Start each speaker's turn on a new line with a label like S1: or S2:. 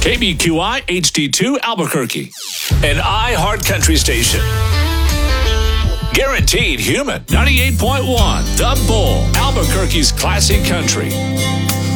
S1: KBQI HD2 Albuquerque, an iHeart Country station. Guaranteed Human 98.1, The Bull, Albuquerque's classic country.